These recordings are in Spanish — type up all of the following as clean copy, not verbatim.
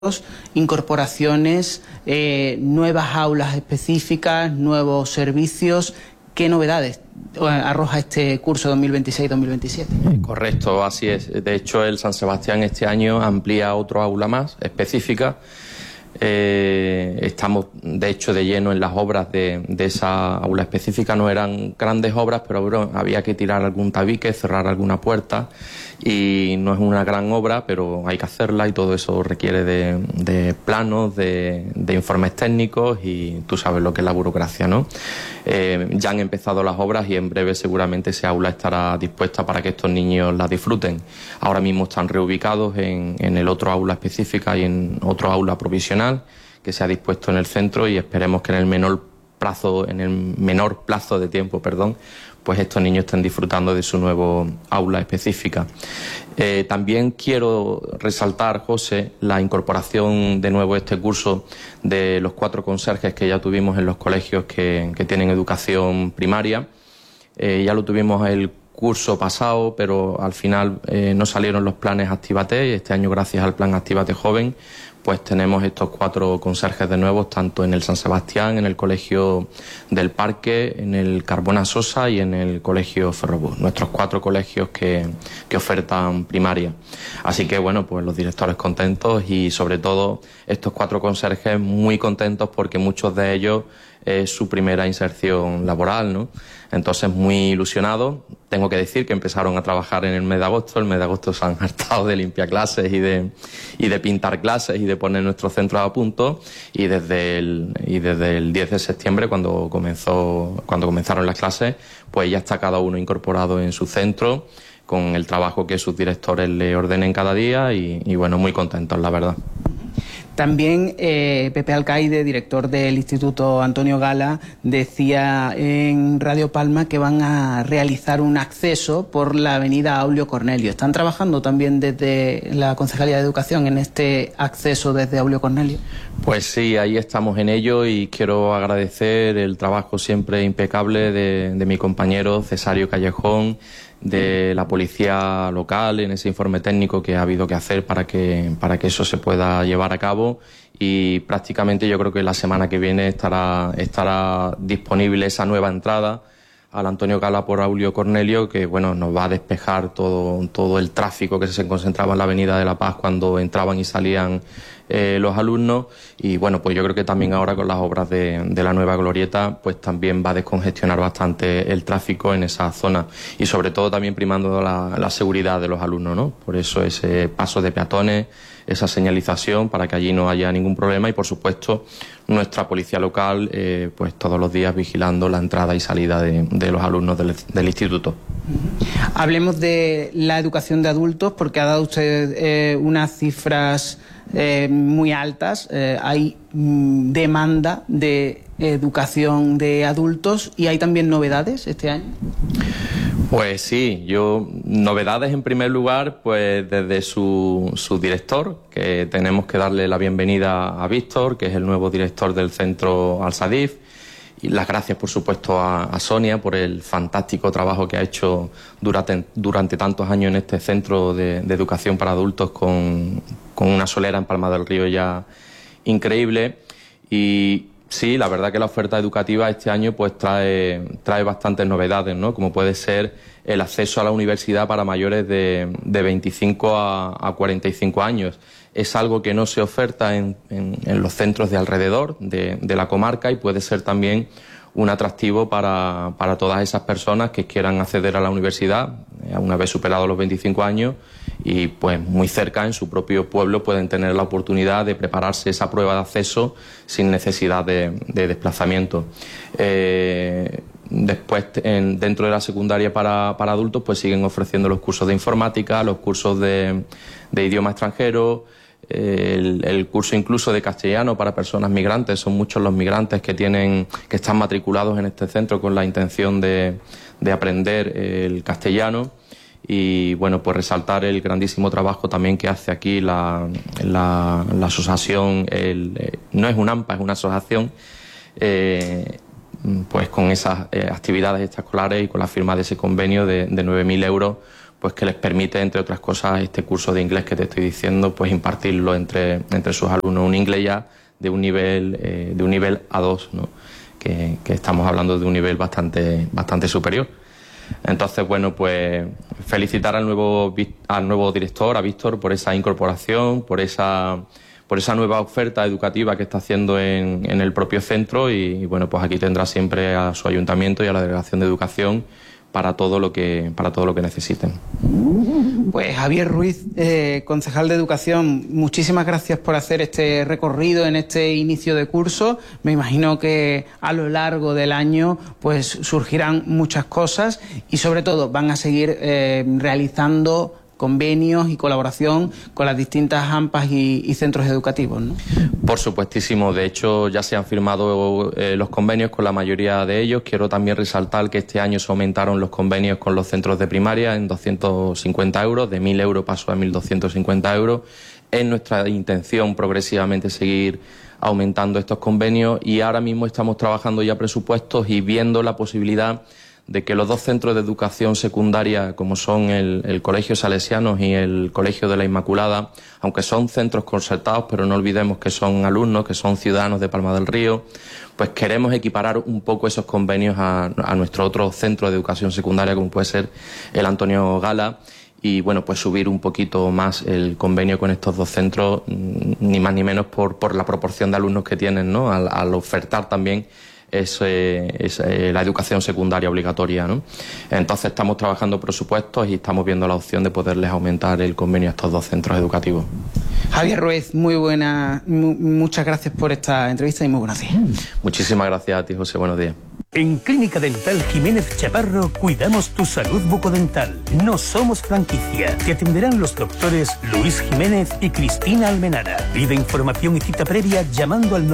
incorporaciones, nuevas aulas específicas, nuevos servicios. ¿Qué novedades arroja este curso 2026-2027? Correcto, así es. De hecho, el San Sebastián este año amplía otro aula más específica. Estamos, de hecho, de lleno en las obras de esa aula específica. No eran grandes obras, pero bueno, había que tirar algún tabique, cerrar alguna puerta, y no es una gran obra, pero hay que hacerla, y todo eso requiere de planos, de informes técnicos, y tú sabes lo que es la burocracia, ¿no? Ya han empezado las obras y en breve seguramente ese aula estará dispuesta para que estos niños la disfruten. Ahora mismo están reubicados en el otro aula específica y en otro aula provisional que se ha dispuesto en el centro, y esperemos que en el menor plazo de tiempo, pues estos niños estén disfrutando de su nuevo aula específica. También quiero resaltar, José, la incorporación de nuevo a este curso de los 4 conserjes que ya tuvimos en los colegios que tienen educación primaria. Ya lo tuvimos el curso pasado, pero al final no salieron los planes Actívate, y este año, gracias al plan Actívate Joven, pues tenemos estos 4 conserjes de nuevo, tanto en el San Sebastián, en el Colegio del Parque, en el Carbona Sosa y en el Colegio Ferrobús, nuestros 4 colegios que ofertan primaria. Así que bueno, pues los directores contentos, y sobre todo estos 4 conserjes muy contentos porque muchos de ellos es su primera inserción laboral, ¿no? Entonces, muy ilusionados. Tengo que decir que empezaron a trabajar en el mes de agosto. El mes de agosto se han hartado de limpiar clases y de pintar clases y de poner nuestros centros a punto. Y desde el 10 de septiembre, cuando comenzaron las clases, pues ya está cada uno incorporado en su centro, con el trabajo que sus directores le ordenen cada día, y bueno, muy contentos, la verdad. También Pepe Alcaide, director del Instituto Antonio Gala, decía en Radio Palma que van a realizar un acceso por la avenida Aulio Cornelio. ¿Están trabajando también desde la Concejalía de Educación en este acceso desde Aulio Cornelio? Pues sí, ahí estamos en ello, y quiero agradecer el trabajo siempre impecable de mi compañero Cesario Callejón, de la policía local, en ese informe técnico que ha habido que hacer para que eso se pueda llevar a cabo, y prácticamente yo creo que la semana que viene estará disponible esa nueva entrada al Antonio Gala por Aulio Cornelio, que bueno, nos va a despejar todo el tráfico que se concentraba en la Avenida de la Paz cuando entraban y salían los alumnos. Y bueno, pues yo creo que también ahora con las obras de la nueva glorieta, pues también va a descongestionar bastante el tráfico en esa zona, y sobre todo también primando la seguridad de los alumnos, ¿no? Por eso ese paso de peatones, esa señalización para que allí no haya ningún problema, y por supuesto nuestra policía local pues todos los días vigilando la entrada y salida de los alumnos del instituto. Hablemos de la educación de adultos, porque ha dado usted unas cifras muy altas. Hay demanda de educación de adultos, y hay también novedades este año. Pues sí, novedades en primer lugar, pues desde su director, que tenemos que darle la bienvenida a Víctor, que es el nuevo director del centro Al-Sadif, y las gracias, por supuesto, a Sonia por el fantástico trabajo que ha hecho durante tantos años en este centro de educación para adultos, con una solera en Palma del Río ya increíble. Y sí, la verdad que la oferta educativa este año pues trae bastantes novedades, ¿no? Como puede ser el acceso a la universidad para mayores de 25 a 45 años. Es algo que no se oferta en los centros de alrededor de la comarca, y puede ser también un atractivo para todas esas personas que quieran acceder a la universidad una vez superados los 25 años, y pues muy cerca en su propio pueblo pueden tener la oportunidad de prepararse esa prueba de acceso sin necesidad de desplazamiento. Después, dentro de la secundaria para adultos, pues siguen ofreciendo los cursos de informática, los cursos de idioma extranjero, el curso incluso de castellano para personas migrantes. Son muchos los migrantes que están matriculados en este centro con la intención de aprender el castellano. Y bueno, pues resaltar el grandísimo trabajo también que hace aquí la asociación, no es un AMPA, es una asociación, pues con esas actividades extraescolares, y con la firma de ese convenio de 9.000 euros pues que les permite, entre otras cosas, este curso de inglés que te estoy diciendo, pues impartirlo entre sus alumnos, un inglés ya de un nivel A2, ¿no? Que estamos hablando de un nivel bastante superior. Entonces, bueno, pues felicitar al nuevo director, a Víctor, por esa incorporación, por esa nueva oferta educativa que está haciendo en el propio centro y bueno, pues aquí tendrá siempre a su ayuntamiento y a la Delegación de Educación para todo lo que necesiten. Pues Javier Ruiz, concejal de Educación, muchísimas gracias por hacer este recorrido en este inicio de curso. Me imagino que a lo largo del año pues surgirán muchas cosas y sobre todo van a seguir realizando convenios y colaboración con las distintas AMPAs y centros educativos, ¿no? Por supuestísimo. De hecho, ya se han firmado los convenios con la mayoría de ellos. Quiero también resaltar que este año se aumentaron los convenios con los centros de primaria en 250 euros. De 1.000 euros pasó a 1.250 euros. Es nuestra intención progresivamente seguir aumentando estos convenios y ahora mismo estamos trabajando ya presupuestos y viendo la posibilidad de que los dos centros de educación secundaria, como son el Colegio Salesianos y el Colegio de la Inmaculada, aunque son centros concertados, pero no olvidemos que son alumnos, que son ciudadanos de Palma del Río, pues queremos equiparar un poco esos convenios a nuestro otro centro de educación secundaria, como puede ser el Antonio Gala, y bueno, pues subir un poquito más el convenio con estos dos centros, ni más ni menos por la proporción de alumnos que tienen, ¿no? Al ofertar también es la educación secundaria obligatoria, ¿no? Entonces estamos trabajando presupuestos y estamos viendo la opción de poderles aumentar el convenio a estos dos centros educativos. Javier Ruiz, muchas gracias por esta entrevista y muy buenos días. Muchísimas gracias a ti, José, buenos días. En Clínica Dental Jiménez Chaparro cuidamos tu salud bucodental. No somos franquicia. Te atenderán los doctores Luis Jiménez y Cristina Almenara. Pide información y cita previa llamando al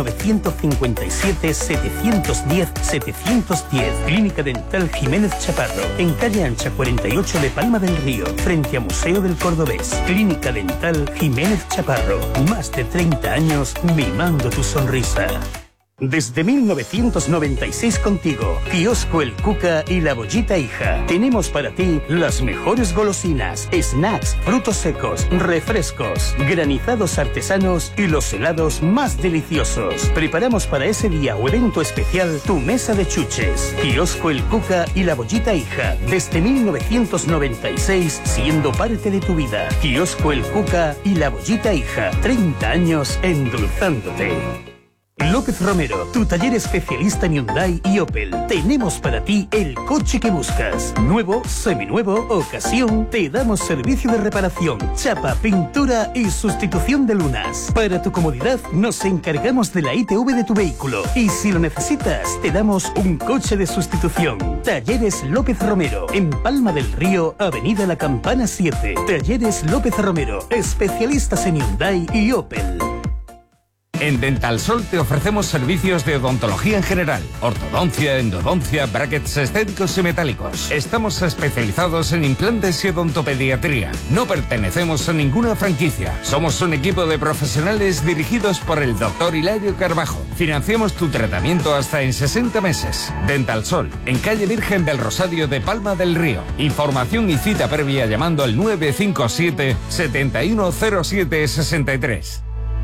957-710-710. Clínica Dental Jiménez Chaparro, en calle Ancha 48 de Palma del Río, frente a Museo del Cordobés. Clínica Dental Jiménez Chaparro. Más de 30 años mimando tu sonrisa. Desde 1996 contigo, Kiosco El Cuca y La Bollita Hija. Tenemos para ti las mejores golosinas, snacks, frutos secos, refrescos, granizados artesanos y los helados más deliciosos. Preparamos para ese día o evento especial tu mesa de chuches. Kiosco El Cuca y La Bollita Hija. Desde 1996, siendo parte de tu vida. Kiosco El Cuca y La Bollita Hija. 30 años endulzándote. López Romero, tu taller especialista en Hyundai y Opel. Tenemos para ti el coche que buscas. Nuevo, seminuevo, ocasión. Te damos servicio de reparación, chapa, pintura y sustitución de lunas. Para tu comodidad, nos encargamos de la ITV de tu vehículo. Y si lo necesitas, te damos un coche de sustitución. Talleres López Romero, en Palma del Río, Avenida La Campana 7. Talleres López Romero, especialistas en Hyundai y Opel. En Dental Sol te ofrecemos servicios de odontología en general, ortodoncia, endodoncia, brackets estéticos y metálicos. Estamos especializados en implantes y odontopediatría. No pertenecemos a ninguna franquicia. Somos un equipo de profesionales dirigidos por el doctor Hilario Carbajo. Financiamos tu tratamiento hasta en 60 meses. Dental Sol, en calle Virgen del Rosario de Palma del Río. Información y cita previa llamando al 957 7107 63.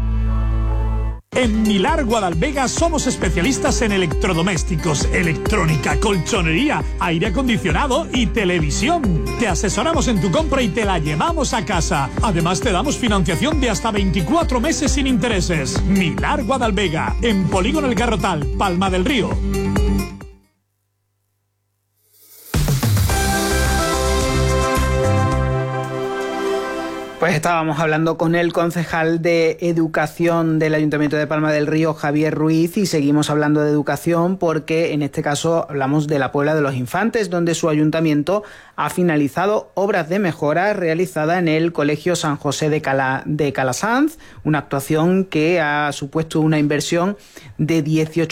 En Milar Guadalvega somos especialistas en electrodomésticos, electrónica, colchonería, aire acondicionado y televisión. Te asesoramos en tu compra y te la llevamos a casa. Además te damos financiación de hasta 24 meses sin intereses. Milar Guadalvega, en Polígono El Garrotal, Palma del Río. Pues estábamos hablando con el concejal de Educación del Ayuntamiento de Palma del Río, Javier Ruiz, y seguimos hablando de educación porque en este caso hablamos de la Puebla de los Infantes, donde su ayuntamiento ha finalizado obras de mejora realizadas en el Colegio San José de Calasanz, una actuación que ha supuesto una inversión de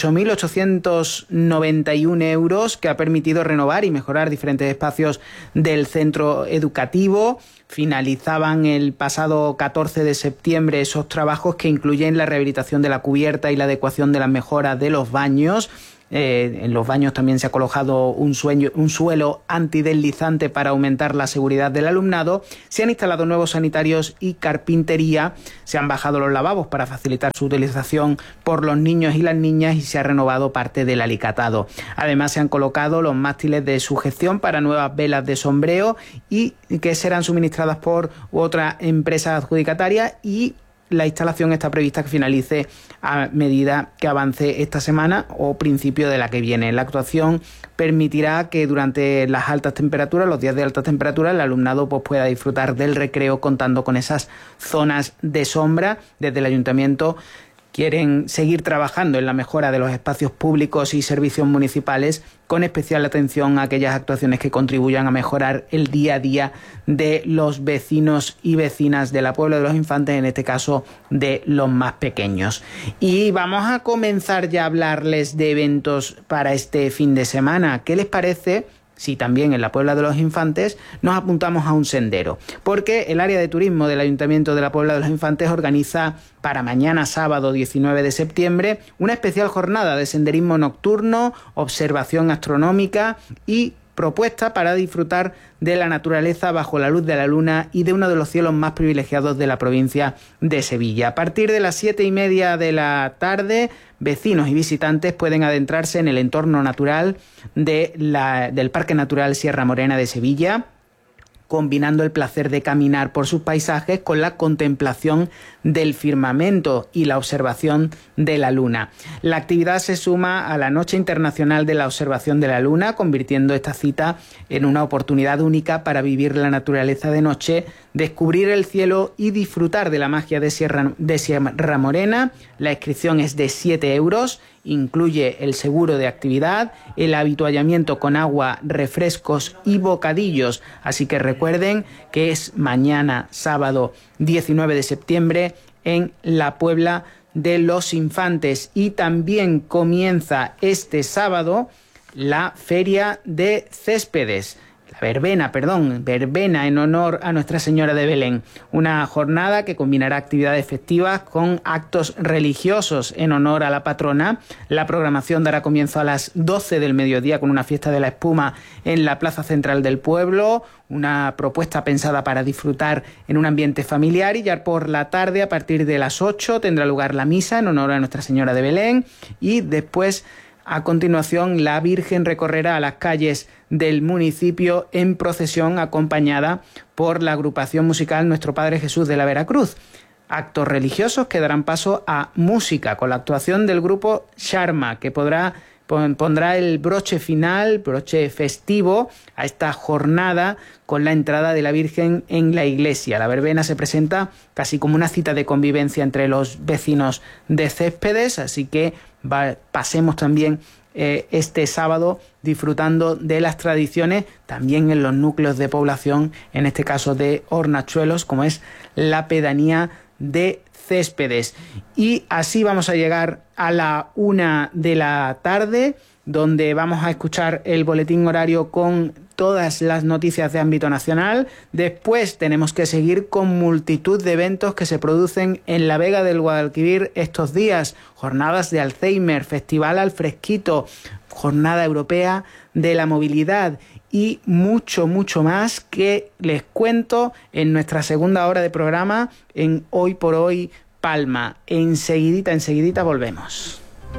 18.891 euros que ha permitido renovar y mejorar diferentes espacios del centro educativo. Finalizaban el pasado 14 de septiembre esos trabajos que incluyen la rehabilitación de la cubierta y la adecuación de las mejoras de los baños. En los baños también se ha colocado un suelo antideslizante para aumentar la seguridad del alumnado. Se han instalado nuevos sanitarios y carpintería. Se han bajado los lavabos para facilitar su utilización por los niños y las niñas y se ha renovado parte del alicatado. Además, se han colocado los mástiles de sujeción para nuevas velas de sombreo y que serán suministradas por otra empresa adjudicataria, y la instalación está prevista que finalice a medida que avance esta semana o principio de la que viene. La actuación permitirá que durante las altas temperaturas, los días de alta temperatura, el alumnado pueda disfrutar del recreo contando con esas zonas de sombra. Desde el Ayuntamiento quieren seguir trabajando en la mejora de los espacios públicos y servicios municipales, con especial atención a aquellas actuaciones que contribuyan a mejorar el día a día de los vecinos y vecinas de la Puebla de los Infantes, en este caso de los más pequeños. Y vamos a comenzar ya a hablarles de eventos para este fin de semana. ¿Qué les parece si también en la Puebla de los Infantes nos apuntamos a un sendero? Porque el área de turismo del Ayuntamiento de la Puebla de los Infantes organiza para mañana sábado 19 de septiembre una especial jornada de senderismo nocturno, observación astronómica y propuesta para disfrutar de la naturaleza bajo la luz de la luna y de uno de los cielos más privilegiados de la provincia de Sevilla. A partir de las 7:30 de la tarde, vecinos y visitantes pueden adentrarse en el entorno natural del Parque Natural Sierra Morena de Sevilla, combinando el placer de caminar por sus paisajes con la contemplación del firmamento y la observación de la luna. La actividad se suma a la Noche Internacional de la Observación de la Luna, convirtiendo esta cita en una oportunidad única para vivir la naturaleza de noche, descubrir el cielo y disfrutar de la magia de Sierra Morena. La inscripción es de 7 euros. Incluye el seguro de actividad, el avituallamiento con agua, refrescos y bocadillos. Así que recuerden que es mañana sábado 19 de septiembre en la Puebla de los Infantes. Y también comienza este sábado la Feria de Céspedes. Verbena en honor a Nuestra Señora de Belén. Una jornada que combinará actividades festivas con actos religiosos en honor a la patrona. La programación dará comienzo a las 12 del mediodía con una fiesta de la espuma en la plaza central del pueblo, una propuesta pensada para disfrutar en un ambiente familiar, y ya por la tarde, a partir de las 8, tendrá lugar la misa en honor a Nuestra Señora de Belén, y después, a continuación, la Virgen recorrerá las calles del municipio en procesión acompañada por la agrupación musical Nuestro Padre Jesús de la Veracruz. Actos religiosos que darán paso a música con la actuación del grupo Sharma, que pondrá el broche final, broche festivo a esta jornada con la entrada de la Virgen en la iglesia. La verbena se presenta casi como una cita de convivencia entre los vecinos de Céspedes, así que pasemos también este sábado disfrutando de las tradiciones también en los núcleos de población, en este caso de Hornachuelos, como es la pedanía de Céspedes. Y así vamos a llegar a la 1 de la tarde, donde vamos a escuchar el boletín horario con todas las noticias de ámbito nacional. Después tenemos que seguir con multitud de eventos que se producen en la Vega del Guadalquivir estos días. Jornadas de Alzheimer, Festival al Fresquito, Jornada Europea de la Movilidad y mucho más que les cuento en nuestra segunda hora de programa en Hoy por Hoy Palma. Enseguidita volvemos.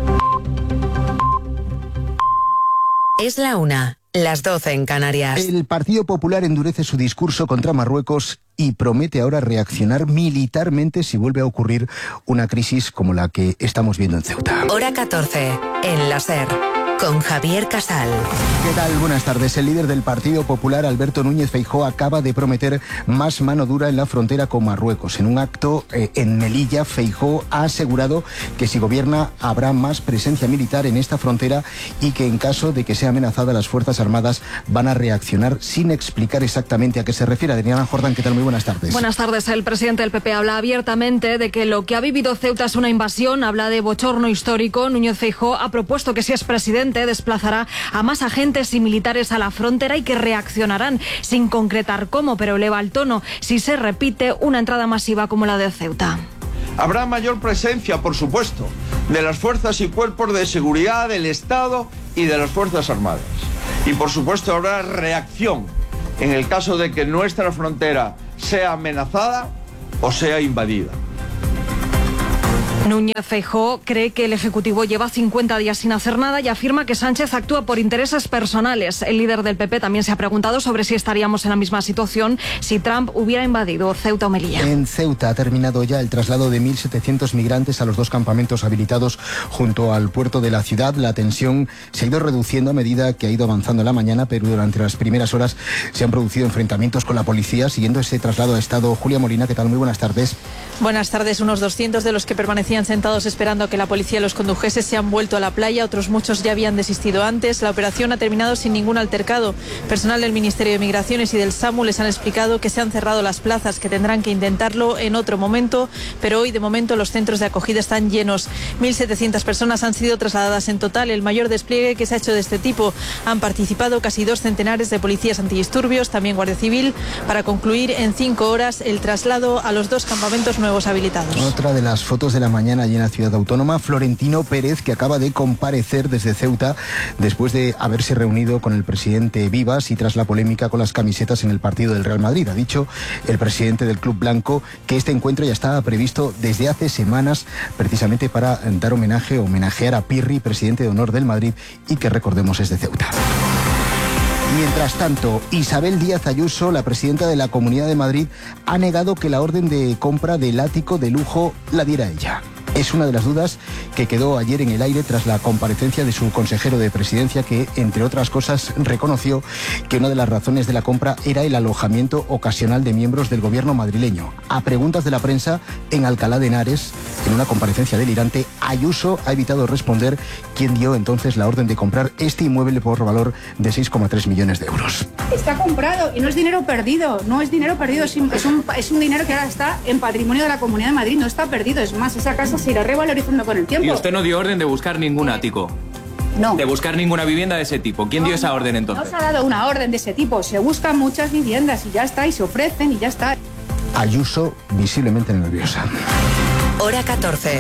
Es la 1, las 12 en Canarias. El Partido Popular endurece su discurso contra Marruecos y promete ahora reaccionar militarmente si vuelve a ocurrir una crisis como la que estamos viendo en Ceuta. Hora 14, en la SER, con Javier Casal. ¿Qué tal? Buenas tardes. El líder del Partido Popular, Alberto Núñez Feijóo, acaba de prometer más mano dura en la frontera con Marruecos. En un acto en Melilla, Feijóo ha asegurado que si gobierna habrá más presencia militar en esta frontera y que en caso de que sea amenazada las Fuerzas Armadas van a reaccionar sin explicar exactamente a qué se refiere. Adriana Jordán, ¿qué tal? Muy buenas tardes. Buenas tardes. El presidente del PP habla abiertamente de que lo que ha vivido Ceuta es una invasión, habla de bochorno histórico. Núñez Feijóo ha propuesto que si es presidente desplazará a más agentes y militares a la frontera y que reaccionarán sin concretar cómo, pero eleva el tono si se repite una entrada masiva como la de Ceuta. Habrá mayor presencia, por supuesto. de las fuerzas y cuerpos de seguridad del Estado y de las Fuerzas Armadas. Y por supuesto habrá reacción en el caso de que nuestra frontera sea amenazada o sea invadida. Núñez Feijóo cree que el Ejecutivo lleva 50 días sin hacer nada y afirma que Sánchez actúa por intereses personales. El líder del PP también se ha preguntado sobre si estaríamos en la misma situación si Trump hubiera invadido Ceuta o Melilla. En Ceuta ha terminado ya el traslado de 1.700 migrantes a los 2 campamentos habilitados junto al puerto de la ciudad. La tensión se ha ido reduciendo a medida que ha ido avanzando la mañana, pero durante las primeras horas se han producido enfrentamientos con la policía. Siguiendo ese traslado ha estado Julia Molina. ¿Qué tal? Muy buenas tardes. Buenas tardes. Unos 200 de los que permanecían sentados esperando a que la policía los condujese se han vuelto a la playa. Otros muchos ya habían desistido antes. La operación ha terminado sin ningún altercado. Personal del Ministerio de Migraciones y del SAMU les han explicado que se han cerrado las plazas, que tendrán que intentarlo en otro momento, pero hoy de momento los centros de acogida están llenos. 1.700 personas han sido trasladadas en total, el mayor despliegue que se ha hecho de este tipo. Han participado casi 2 centenares de policías antidisturbios, también Guardia Civil, para concluir en 5 horas el traslado a los 2 campamentos nuevos habilitados. Otra de las fotos de la mañana allí en la ciudad autónoma, Florentino Pérez, que acaba de comparecer desde Ceuta después de haberse reunido con el presidente Vivas y tras la polémica con las camisetas en el partido del Real Madrid. Ha dicho el presidente del Club Blanco que este encuentro ya estaba previsto desde hace semanas, precisamente para dar homenajear a Pirri, presidente de honor del Madrid, y que recordemos es de Ceuta. Mientras tanto, Isabel Díaz Ayuso, la presidenta de la Comunidad de Madrid, ha negado que la orden de compra del ático de lujo la diera ella. Es una de las dudas que quedó ayer en el aire tras la comparecencia de su consejero de Presidencia, que, entre otras cosas, reconoció que una de las razones de la compra era el alojamiento ocasional de miembros del gobierno madrileño. A preguntas de la prensa en Alcalá de Henares, en una comparecencia delirante, Ayuso ha evitado responder quién dio entonces la orden de comprar este inmueble por valor de 6,3 millones de euros. Está comprado y no es dinero perdido, es un dinero que ahora está en patrimonio de la Comunidad de Madrid, no está perdido, es más, esa casa se irá revalorizando con el tiempo. Y usted no dio orden de buscar ningún ático. No. De buscar ninguna vivienda de ese tipo. ¿Quién dio esa orden entonces? No se ha dado una orden de ese tipo. Se buscan muchas viviendas y ya está, y se ofrecen y ya está. Ayuso visiblemente nerviosa. Hora 14.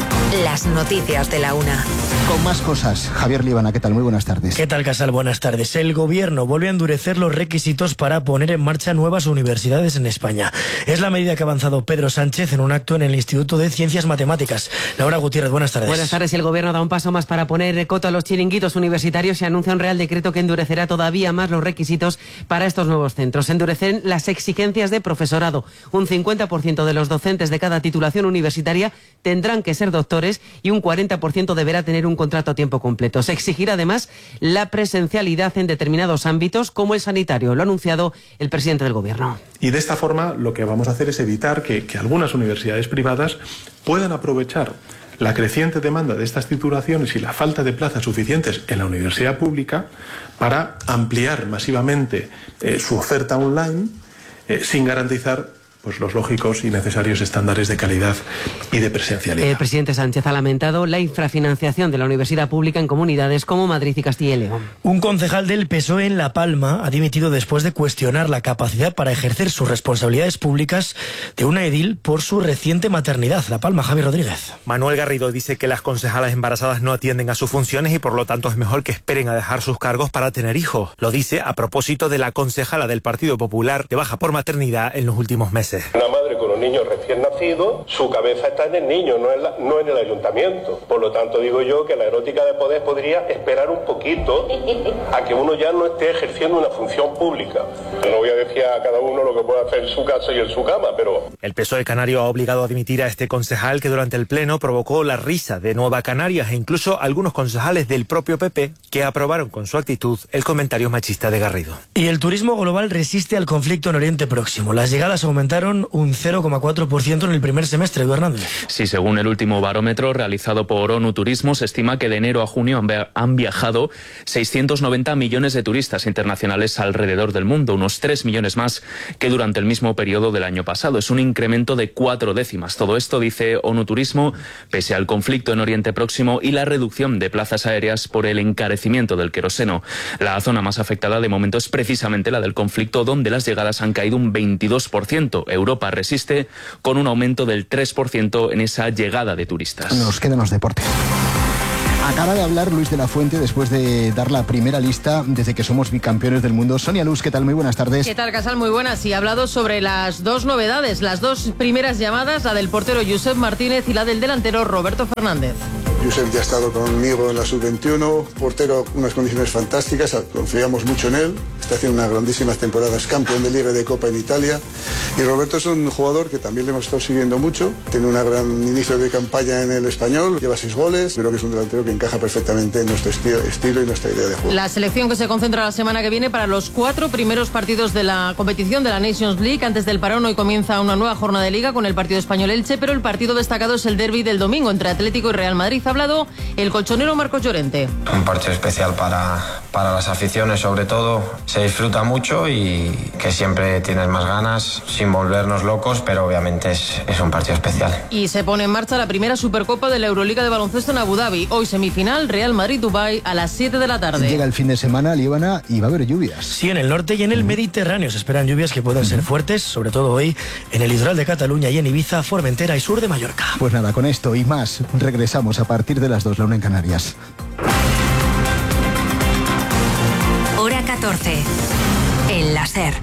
Las noticias de la una. Con más cosas, Javier Líbana, ¿qué tal? Muy buenas tardes. ¿Qué tal, Casal? Buenas tardes. El Gobierno vuelve a endurecer los requisitos para poner en marcha nuevas universidades en España. Es la medida que ha avanzado Pedro Sánchez en un acto en el Instituto de Ciencias Matemáticas. Laura Gutiérrez, buenas tardes. Buenas tardes. El Gobierno da un paso más para poner coto a los chiringuitos universitarios y anuncia un Real Decreto que endurecerá todavía más los requisitos para estos nuevos centros. Endurecen las exigencias de profesorado. Un 50% de los docentes de cada titulación universitaria tendrán que ser doctores y un 40% deberá tener un contrato a tiempo completo. Se exigirá además la presencialidad en determinados ámbitos, como el sanitario. Lo ha anunciado el presidente del Gobierno. Y de esta forma lo que vamos a hacer es evitar que algunas universidades privadas puedan aprovechar la creciente demanda de estas titulaciones y la falta de plazas suficientes en la universidad pública para ampliar masivamente su oferta online sin garantizar pues los lógicos y necesarios estándares de calidad y de presencialidad. El presidente Sánchez ha lamentado la infrafinanciación de la universidad pública en comunidades como Madrid y Castilla y León. Un concejal del PSOE en La Palma ha dimitido después de cuestionar la capacidad para ejercer sus responsabilidades públicas de una edil por su reciente maternidad. La Palma, Javier Rodríguez. Manuel Garrido dice que las concejalas embarazadas no atienden a sus funciones y por lo tanto es mejor que esperen a dejar sus cargos para tener hijos. Lo dice a propósito de la concejala del Partido Popular de baja por maternidad en los últimos meses. Una madre con un niño recién nacido, su cabeza está en el niño, no en el ayuntamiento. Por lo tanto, digo yo que la erótica de poder podría esperar un poquito a que uno ya no esté ejerciendo una función pública. No voy a decir a cada uno lo que puede hacer en su casa y en su cama, pero... El PSOE canario ha obligado a dimitir a este concejal que durante el pleno provocó la risa de Nueva Canarias e incluso algunos concejales del propio PP que aprobaron con su actitud el comentario machista de Garrido. Y el turismo global resiste al conflicto en Oriente Próximo. Las llegadas aumentaron un 0,4% en el primer semestre, Eduardo Hernández. Sí, según el último barómetro realizado por ONU Turismo, se estima que de enero a junio han viajado 690 millones de turistas internacionales alrededor del mundo, unos 3 millones más que durante el mismo periodo del año pasado. Es un incremento de 4 décimas. Todo esto, dice ONU Turismo, pese al conflicto en Oriente Próximo y la reducción de plazas aéreas por el encarecimiento del queroseno. La zona más afectada de momento es precisamente la del conflicto, donde las llegadas han caído un 22%. Europa resiste con un aumento del 3% en esa llegada de turistas. Nos quedan los deportes. Acaba de hablar Luis de la Fuente después de dar la primera lista desde que somos bicampeones del mundo. Sonia Luz, ¿qué tal? Muy buenas tardes. ¿Qué tal, Casal? Muy buenas. Y ha hablado sobre las dos novedades, las dos primeras llamadas, la del portero Josep Martínez y la del delantero Roberto Fernández. Josep ya ha estado conmigo en la sub-21, portero, unas condiciones fantásticas, confiamos mucho en él, está haciendo unas grandísimas temporadas, campeón de Liga y de Copa en Italia. Y Roberto es un jugador que también le hemos estado siguiendo mucho, tiene un gran inicio de campaña en el Español, lleva 6 goles, creo que es un delantero que encaja perfectamente en nuestro estilo y nuestra idea de juego. La selección que se concentra la semana que viene para los 4 primeros partidos de la competición de la Nations League. Antes del parón hoy comienza una nueva jornada de Liga con el partido Español-Elche, pero el partido destacado es el derbi del domingo entre Atlético y Real Madrid. Ha hablado el colchonero Marcos Llorente. Un partido especial para las aficiones, sobre todo. Se disfruta mucho y que siempre tienes más ganas, sin volvernos locos, pero obviamente es un partido especial. Y se pone en marcha la primera Supercopa de la Euroliga de baloncesto en Abu Dhabi. Hoy semifinal, Real Madrid-Dubái a las 7 de la tarde. Llega el fin de semana, Líbana, y va a haber lluvias. Sí, en el norte y en el Mediterráneo se esperan lluvias que pueden ser fuertes, sobre todo hoy en el litoral de Cataluña y en Ibiza, Formentera y sur de Mallorca. Pues nada, con esto y más, regresamos a partir de las 2, la 1 en Canarias. Hora 14. En la SER.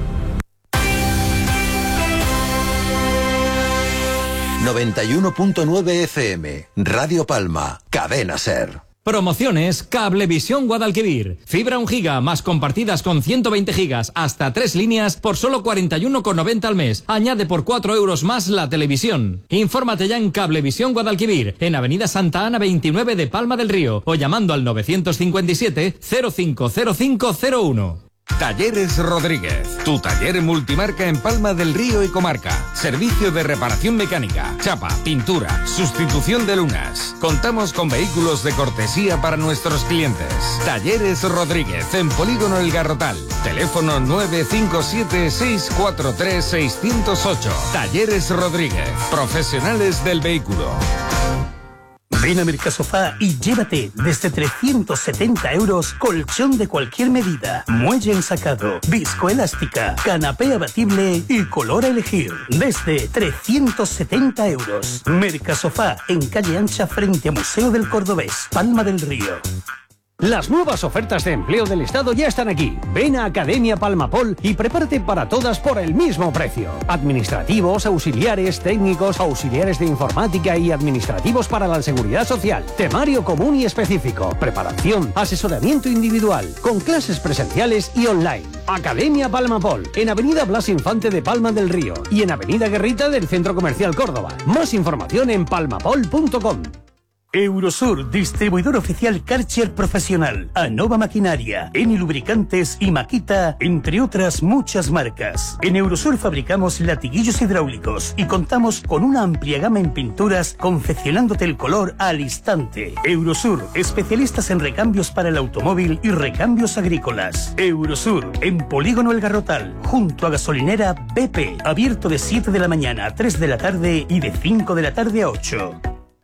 ...91.9 FM, Radio Palma, Cadena SER. Promociones Cablevisión Guadalquivir. Fibra 1 giga más compartidas con 120 gigas hasta 3 líneas por solo 41,90 al mes. Añade por 4 euros más la televisión. Infórmate ya en Cablevisión Guadalquivir, en Avenida Santa Ana 29 de Palma del Río, o llamando al 957 050501. Talleres Rodríguez, tu taller multimarca en Palma del Río y comarca. Servicio de reparación mecánica, chapa, pintura, sustitución de lunas. Contamos con vehículos de cortesía para nuestros clientes. Talleres Rodríguez, en Polígono El Garrotal. Teléfono 957-643-608. Talleres Rodríguez, profesionales del vehículo. Ven a Mercasofá y llévate desde 370 euros colchón de cualquier medida, muelle ensacado, viscoelástica, canapé abatible y color a elegir. Desde 370 euros. Mercasofá, en calle Ancha frente a Museo del Cordobés, Palma del Río. Las nuevas ofertas de empleo del Estado ya están aquí. Ven a Academia Palmapol y prepárate para todas por el mismo precio. Administrativos, auxiliares, técnicos, auxiliares de informática y administrativos para la seguridad social. Temario común y específico. Preparación, asesoramiento individual, con clases presenciales y online. Academia Palmapol, en Avenida Blas Infante de Palma del Río y en Avenida Guerrita del Centro Comercial Córdoba. Más información en palmapol.com. Eurosur, distribuidor oficial Karcher Profesional, Anova Maquinaria, Eni Lubricantes y Makita, entre otras muchas marcas. En Eurosur fabricamos latiguillos hidráulicos y contamos con una amplia gama en pinturas, confeccionándote el color al instante. Eurosur, especialistas en recambios para el automóvil y recambios agrícolas. Eurosur, en Polígono El Garrotal, junto a gasolinera BP, abierto de 7 de la mañana a 3 de la tarde y de 5 de la tarde a 8.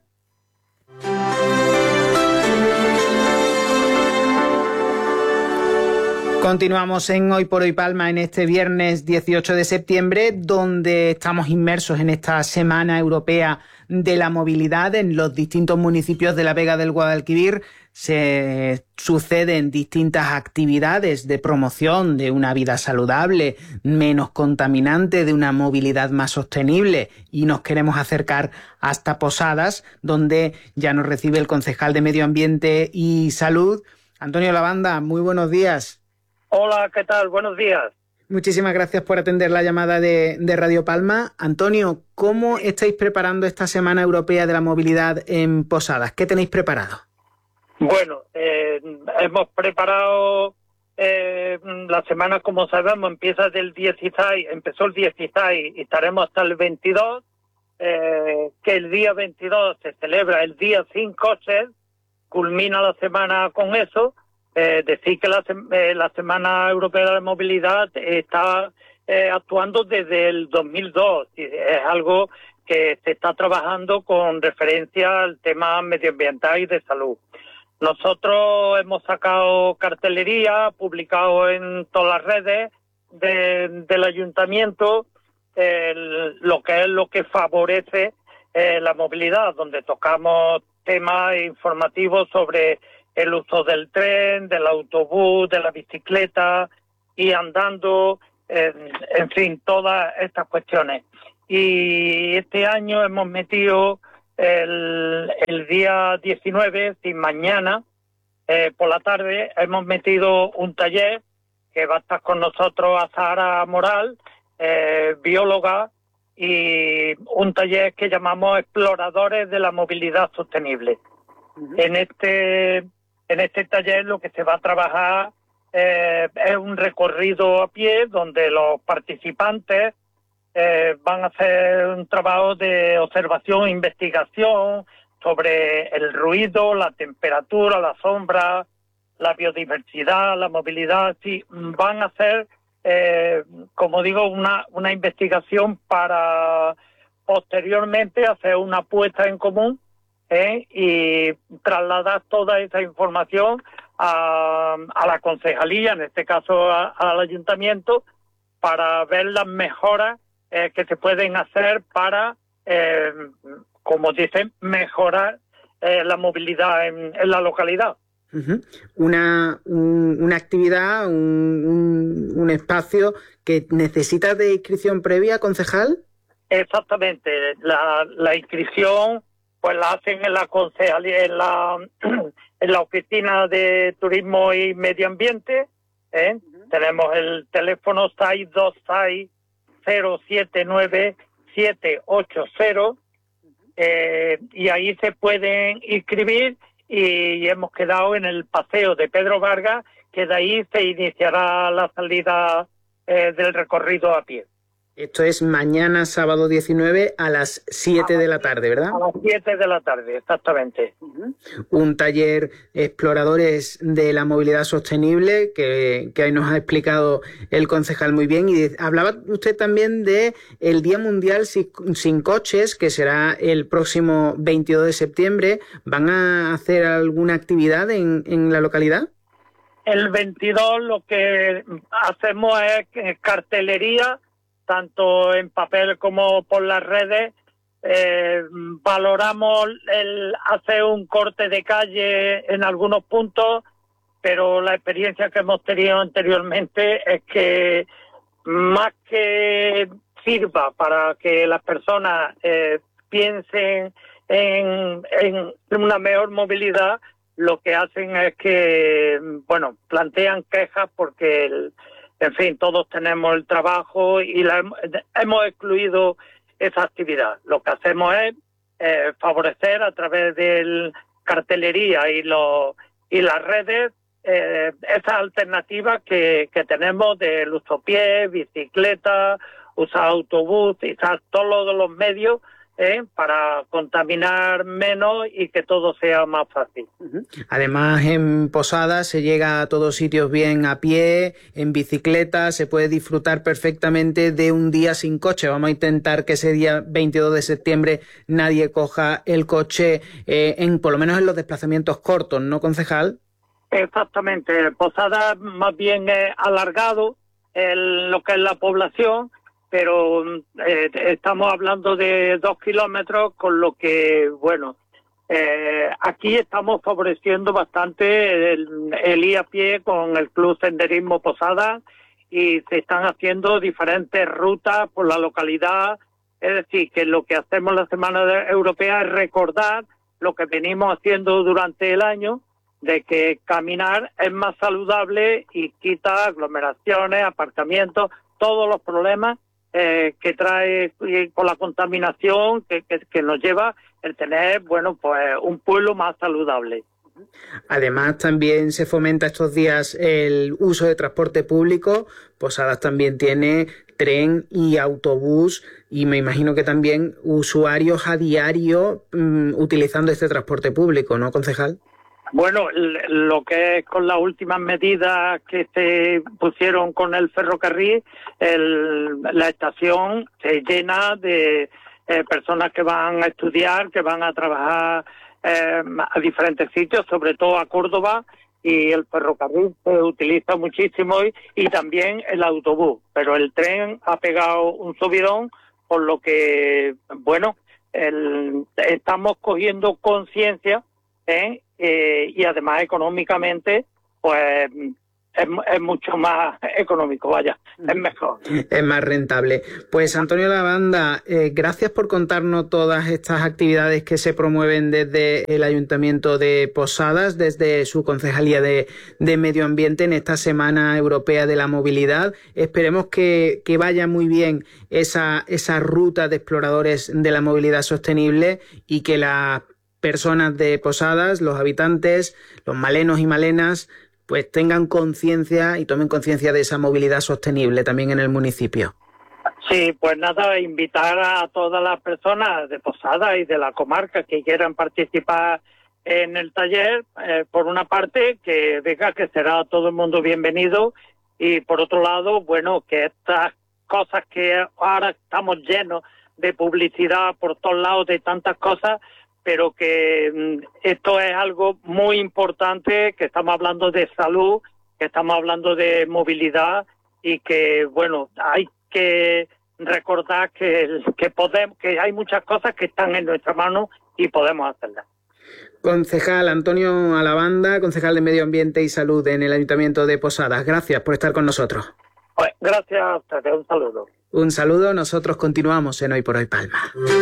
Continuamos en Hoy por Hoy Palma en este viernes 18 de septiembre, donde estamos inmersos en esta Semana Europea de la Movilidad. En los distintos municipios de la Vega del Guadalquivir se suceden distintas actividades de promoción de una vida saludable, menos contaminante, de una movilidad más sostenible, y nos queremos acercar hasta Posadas, donde ya nos recibe el concejal de Medio Ambiente y Salud, Antonio Lavanda. Muy buenos días. Hola, ¿qué tal? Buenos días. Muchísimas gracias por atender la llamada de Radio Palma. Antonio, ¿cómo estáis preparando esta Semana Europea de la Movilidad en Posadas? ¿Qué tenéis preparado? Bueno, hemos preparado la semana, como sabemos, empieza del 16, empezó el 16 y estaremos hasta el 22, que el día 22 se celebra el día sin coches, culmina la semana con eso. Decir que la Semana Europea de la Movilidad está actuando desde el 2002. Y es algo que se está trabajando con referencia al tema medioambiental y de salud. Nosotros hemos sacado cartelería, publicado en todas las redes del ayuntamiento, lo que favorece la movilidad, donde tocamos temas informativos sobre el uso del tren, del autobús, de la bicicleta y andando, en fin, todas estas cuestiones. Y este año hemos metido el día 19, y mañana, por la tarde, hemos metido un taller que va a estar con nosotros Azahara Moral, bióloga, y un taller que llamamos Exploradores de la Movilidad Sostenible. En este taller lo que se va a trabajar es un recorrido a pie donde los participantes van a hacer un trabajo de observación e investigación sobre el ruido, la temperatura, la sombra, la biodiversidad, la movilidad. Sí, van a hacer, como digo, una investigación para posteriormente hacer una puesta en común y trasladar toda esa información a la concejalía, en este caso al ayuntamiento, para ver las mejoras que se pueden hacer para, como dicen, mejorar la movilidad en la localidad. Una actividad, un espacio que necesita de inscripción previa, concejal. Exactamente, la inscripción pues la hacen en la concejalía, en la oficina de turismo y medio ambiente. Tenemos el teléfono 626-079-780 y ahí se pueden inscribir, y hemos quedado en el paseo de Pedro Vargas, que de ahí se iniciará la salida del recorrido a pie. Esto es mañana, sábado 19, a las 7 de la tarde, ¿verdad? A las 7 de la tarde, exactamente. Un taller Exploradores de la Movilidad Sostenible que ahí nos ha explicado el concejal muy bien. Y hablaba usted también de el Día Mundial sin Coches, que será el próximo 22 de septiembre. ¿Van a hacer alguna actividad en la localidad? El 22 lo que hacemos es cartelería, tanto en papel como por las redes. Valoramos el hacer un corte de calle en algunos puntos, pero la experiencia que hemos tenido anteriormente es que más que sirva para que las personas piensen en una mejor movilidad, lo que hacen es que, bueno, plantean quejas porque en fin, todos tenemos el trabajo y hemos excluido esa actividad. Lo que hacemos es favorecer a través de cartelería y las redes esas alternativas que tenemos del uso pie, bicicleta, usar autobús, usar todos los medios para contaminar menos y que todo sea más fácil. Además, en Posadas se llega a todos sitios bien a pie, en bicicleta, se puede disfrutar perfectamente de un día sin coche. Vamos a intentar que ese día 22 de septiembre nadie coja el coche, por lo menos en los desplazamientos cortos, ¿no, concejal? Exactamente. Posadas más bien alargado en lo que es la población, pero estamos hablando de 2 kilómetros, con lo que, bueno, aquí estamos favoreciendo bastante el ir a pie con el Club Senderismo Posadas, y se están haciendo diferentes rutas por la localidad. Es decir, que lo que hacemos la Semana Europea es recordar lo que venimos haciendo durante el año, de que caminar es más saludable y quita aglomeraciones, aparcamientos, todos los problemas que trae con la contaminación que nos lleva el tener, bueno, pues un pueblo más saludable. Además, también se fomenta estos días el uso de transporte público. Posadas también tiene tren y autobús, y me imagino que también usuarios a diario utilizando este transporte público, ¿no, concejal? Bueno, lo que es con las últimas medidas que se pusieron con el ferrocarril, la estación se llena de personas que van a estudiar, que van a trabajar a diferentes sitios, sobre todo a Córdoba, y el ferrocarril se utiliza muchísimo y también el autobús, pero el tren ha pegado un subidón, por lo que, bueno, estamos cogiendo conciencia, y además económicamente, pues es mucho más económico, vaya, es mejor. Es más rentable. Pues Antonio Lavanda, gracias por contarnos todas estas actividades que se promueven desde el Ayuntamiento de Posadas, desde su Concejalía de Medio Ambiente en esta Semana Europea de la Movilidad. Esperemos que vaya muy bien esa ruta de exploradores de la movilidad sostenible y que las personas de Posadas, los habitantes, los malenos y malenas, pues tengan conciencia y tomen conciencia de esa movilidad sostenible también en el municipio. Sí, pues nada, invitar a todas las personas de Posadas y de la comarca que quieran participar en el taller, por una parte, que venga, que será todo el mundo bienvenido, y por otro lado, bueno, que estas cosas que ahora estamos llenos de publicidad por todos lados, de tantas cosas, pero que esto es algo muy importante, que estamos hablando de salud, que estamos hablando de movilidad y que, bueno, hay que recordar que podemos, que hay muchas cosas que están en nuestra mano y podemos hacerlas. Concejal Antonio Lavanda, concejal de Medio Ambiente y Salud en el Ayuntamiento de Posadas, gracias por estar con nosotros. Pues gracias a ustedes, un saludo. Un saludo, nosotros continuamos en Hoy por Hoy Palma.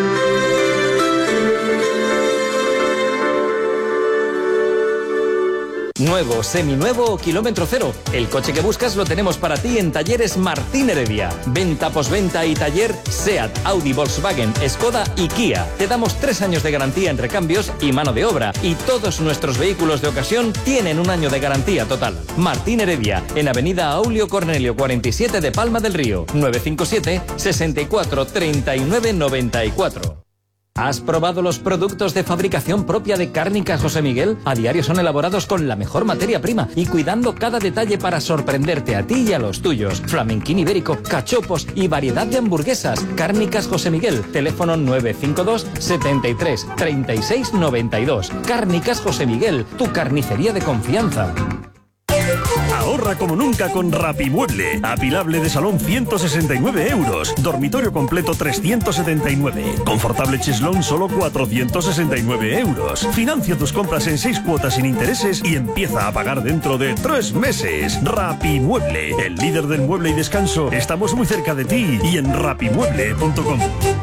Nuevo, seminuevo o kilómetro cero. El coche que buscas lo tenemos para ti en Talleres Martín Heredia. Venta, posventa y taller SEAT, Audi, Volkswagen, Skoda y Kia. Te damos 3 años de garantía en recambios y mano de obra. Y todos nuestros vehículos de ocasión tienen 1 año de garantía total. Martín Heredia, en Avenida Aulio Cornelio 47 de Palma del Río. 957 64 39 94. ¿Has probado los productos de fabricación propia de Cárnicas José Miguel? A diario son elaborados con la mejor materia prima y cuidando cada detalle para sorprenderte a ti y a los tuyos. Flamenquín ibérico, cachopos y variedad de hamburguesas. Cárnicas José Miguel, teléfono 952 73 36 92. Cárnicas José Miguel, tu carnicería de confianza. Ahorra como nunca con Rapimueble. Apilable de salón 169 euros. Dormitorio completo 379. Confortable cheslón solo 469 euros. Financia tus compras en 6 cuotas sin intereses y empieza a pagar dentro de 3 meses. Rapimueble, el líder del mueble y descanso. Estamos muy cerca de ti y en rapimueble.com.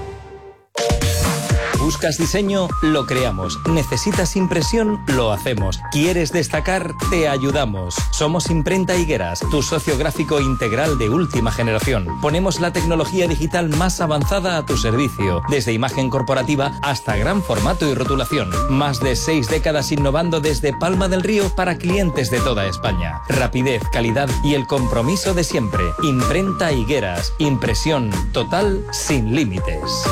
¿Buscas diseño? Lo creamos. ¿Necesitas impresión? Lo hacemos. ¿Quieres destacar? Te ayudamos. Somos Imprenta Higueras, tu socio gráfico integral de última generación. Ponemos la tecnología digital más avanzada a tu servicio, desde imagen corporativa hasta gran formato y rotulación. Más de 6 décadas innovando desde Palma del Río para clientes de toda España. Rapidez, calidad y el compromiso de siempre. Imprenta Higueras. Impresión total sin límites.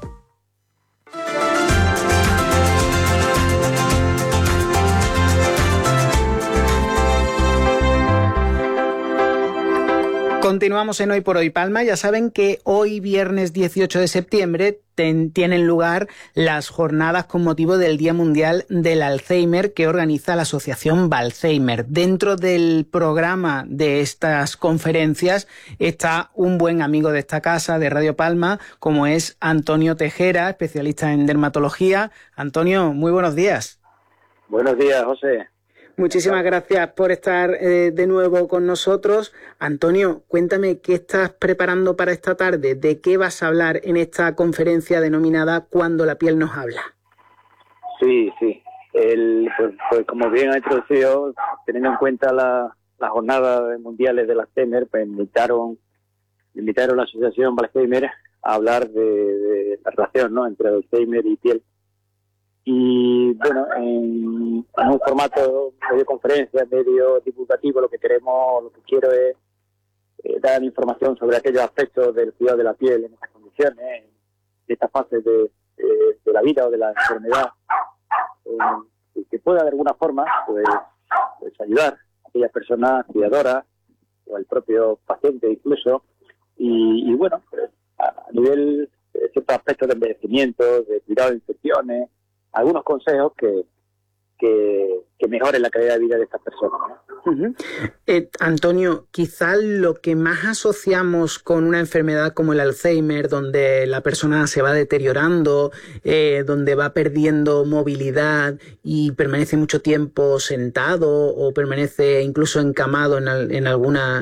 Continuamos en Hoy por Hoy Palma. Ya saben que hoy, viernes 18 de septiembre, tienen lugar las jornadas con motivo del Día Mundial del Alzheimer que organiza la Asociación Balzheimer. Dentro del programa de estas conferencias está un buen amigo de esta casa, de Radio Palma, como es Antonio Tejera, especialista en dermatología. Antonio, muy buenos días. Buenos días, José. Muchísimas gracias por estar de nuevo con nosotros. Antonio, cuéntame qué estás preparando para esta tarde, de qué vas a hablar en esta conferencia denominada Cuando la piel nos habla. Sí. Pues como bien ha introducido, teniendo en cuenta las jornadas mundiales de Alzheimer, pues invitaron a la Asociación Balzheimer a hablar de la relación, ¿no?, entre Alzheimer y piel. Y bueno, en un formato medio conferencia, medio divulgativo, lo que quiero es dar información sobre aquellos aspectos del cuidado de la piel en estas condiciones, en estas fases de la vida o de la enfermedad, que pueda de alguna forma pues ayudar a aquellas personas cuidadoras o al propio paciente incluso, y bueno, pues, a nivel de ciertos aspectos de envejecimiento, de cuidado de infecciones, algunos consejos que que mejore la calidad de vida de estas personas, ¿no? Antonio, quizá lo que más asociamos con una enfermedad como el Alzheimer, donde la persona se va deteriorando, donde va perdiendo movilidad y permanece mucho tiempo sentado o permanece incluso encamado en algunas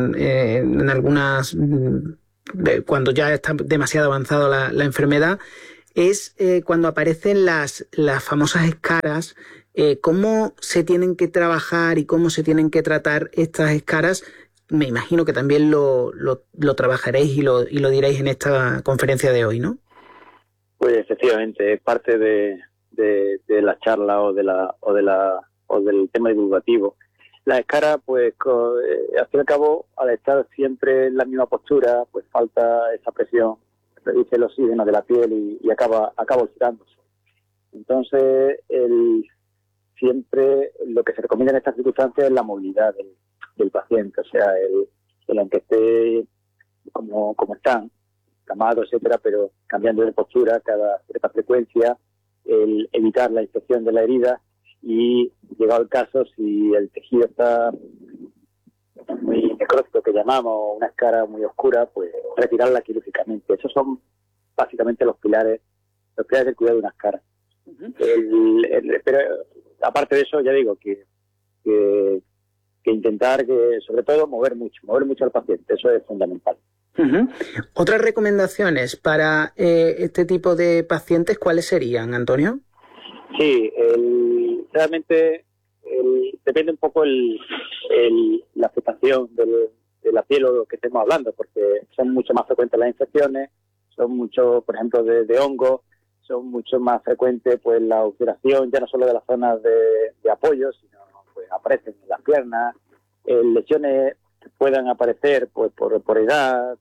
cuando ya está demasiado avanzada la enfermedad, es cuando aparecen las famosas escaras. ¿Cómo se tienen que trabajar y cómo se tienen que tratar estas escaras? Me imagino que también lo trabajaréis y lo diréis en esta conferencia de hoy, ¿no? Pues efectivamente, es parte de la charla o del tema divulgativo. La escara, pues al fin y al cabo, al estar siempre en la misma postura, pues falta esa presión, reduce el oxígeno de la piel y acaba oxidándose. Entonces, siempre lo que se recomienda en estas circunstancias es la movilidad del paciente, o sea, el aunque esté como están, camado, etcétera, pero cambiando de postura cada cierta frecuencia, el evitar la infección de la herida y, llegado el caso, si el tejido está muy necrótico, que llamamos, una escara muy oscura, pues retirarla quirúrgicamente. Esos son básicamente los pilares del cuidado de una escara. Pero aparte de eso, ya digo que intentar sobre todo mover mucho al paciente, eso es fundamental. Otras recomendaciones para este tipo de pacientes, ¿cuáles serían, Antonio? Sí, realmente depende un poco la afectación de la piel o lo que estemos hablando, porque son mucho más frecuentes las infecciones, son mucho, por ejemplo, de hongos, son mucho más frecuentes pues la ulceración, ya no solo de las zonas de apoyo, sino pues aparecen en las piernas, lesiones que puedan aparecer pues por edad,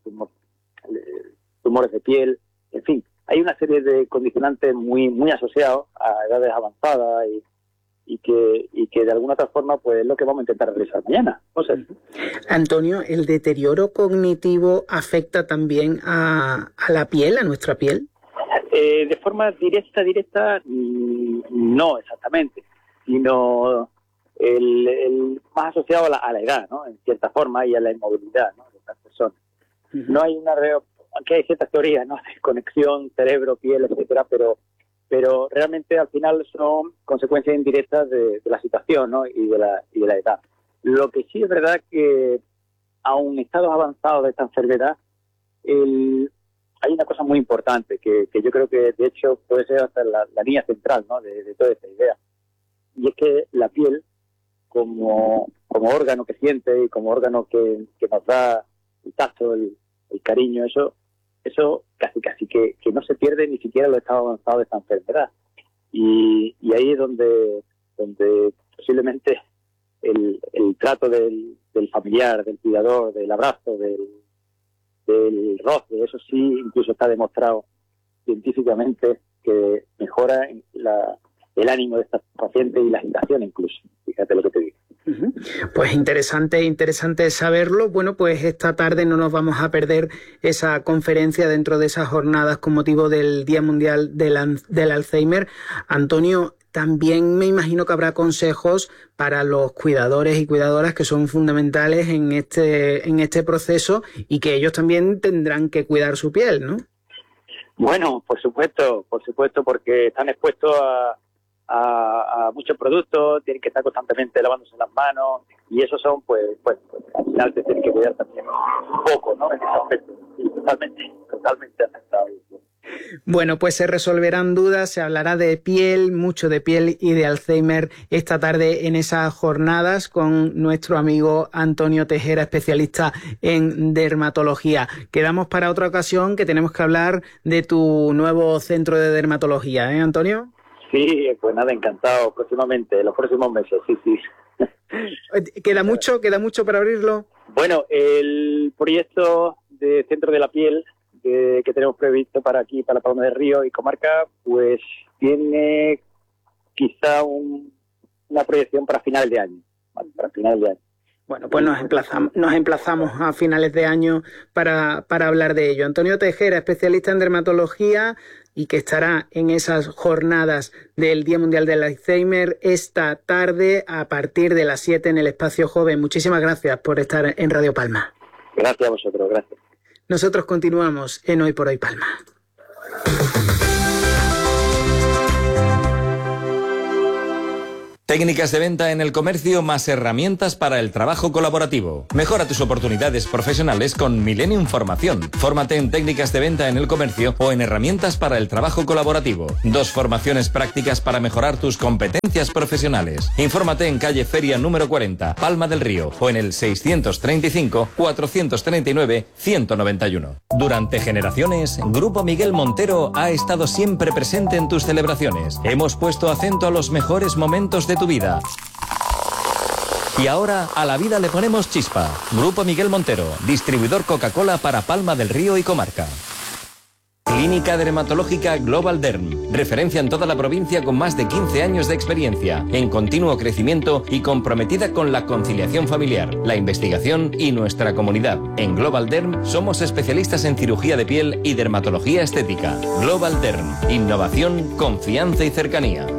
tumores de piel, en fin, hay una serie de condicionantes muy asociados a edades avanzadas y que de alguna otra forma pues es lo que vamos a intentar realizar mañana. Antonio, ¿el deterioro cognitivo afecta también a la piel, a nuestra piel? De forma directa, no exactamente, sino el más asociado a la edad, ¿no? En cierta forma, y a la inmovilidad, ¿no?, de estas personas. No hay aunque hay ciertas teorías, ¿no?, de conexión cerebro-piel, etcétera, pero realmente al final son consecuencias indirectas de la situación, ¿no?, y de la edad. Lo que sí es verdad que, aun en estados avanzados de esta enfermedad, hay una cosa muy importante que yo creo que de hecho puede ser hasta la línea central, ¿no?, de toda esta idea, y es que la piel como órgano que siente y como órgano que nos da el tacto, el cariño, eso casi que no se pierde ni siquiera en los estados avanzados de esta enfermedad, y ahí es donde posiblemente el trato del familiar, del cuidador, del abrazo, del roce, eso sí, incluso está demostrado científicamente que mejora el ánimo de estas pacientes y la agitación incluso. Fíjate lo que te digo. Pues interesante saberlo. Bueno, pues esta tarde no nos vamos a perder esa conferencia dentro de esas jornadas con motivo del Día Mundial del Alzheimer. Antonio, también me imagino que habrá consejos para los cuidadores y cuidadoras que son fundamentales en este proceso y que ellos también tendrán que cuidar su piel, ¿no? Bueno, por supuesto, porque están expuestos a muchos productos, tienen que estar constantemente lavándose las manos y esos son, pues al final te tienen que cuidar también un poco, ¿no?, en ese aspecto. Y totalmente afectados. Bueno, pues se resolverán dudas, se hablará de piel, mucho de piel y de Alzheimer esta tarde en esas jornadas con nuestro amigo Antonio Tejera, especialista en dermatología. Quedamos para otra ocasión, que tenemos que hablar de tu nuevo centro de dermatología, ¿eh, Antonio? Sí, pues nada, encantado, próximamente, los próximos meses, sí. ¿Queda mucho para abrirlo? Bueno, el proyecto de Centro de la Piel que tenemos previsto para aquí, para Palma del Río y comarca, pues tiene quizá una proyección para finales de año. Bueno, pues nos emplazamos a finales de año para hablar de ello. Antonio Tejera, especialista en dermatología, y que estará en esas jornadas del Día Mundial del Alzheimer esta tarde a partir de las 7 en el Espacio Joven. Muchísimas gracias por estar en Radio Palma. Gracias a vosotros, gracias. Nosotros continuamos en Hoy por Hoy Palma. Técnicas de venta en el comercio más herramientas para el trabajo colaborativo. Mejora tus oportunidades profesionales con Millennium Formación. Fórmate en técnicas de venta en el comercio o en herramientas para el trabajo colaborativo. 2 formaciones prácticas para mejorar tus competencias profesionales. Infórmate en calle Feria número 40, Palma del Río, o en el 635-439-191. Durante generaciones, Grupo Miguel Montero ha estado siempre presente en tus celebraciones. Hemos puesto acento a los mejores momentos de tu vida. Y ahora a la vida le ponemos chispa. Grupo Miguel Montero, distribuidor Coca-Cola para Palma del Río y comarca. Clínica Dermatológica Global Derm, referencia en toda la provincia con más de 15 años de experiencia, en continuo crecimiento y comprometida con la conciliación familiar, la investigación y nuestra comunidad. En Global Derm somos especialistas en cirugía de piel y dermatología estética. Global Derm, innovación, confianza y cercanía.